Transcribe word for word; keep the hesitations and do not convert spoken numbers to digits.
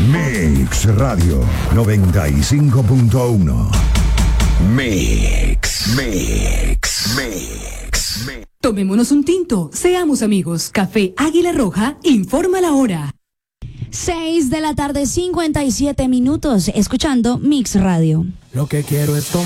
Mix Radio noventa y cinco punto uno. Mix, Mix, Mix, Mix. Tomémonos un tinto, seamos amigos. Café Águila Roja informa la hora. seis de la tarde, cincuenta y siete minutos, escuchando Mix Radio. Lo que quiero es tomar.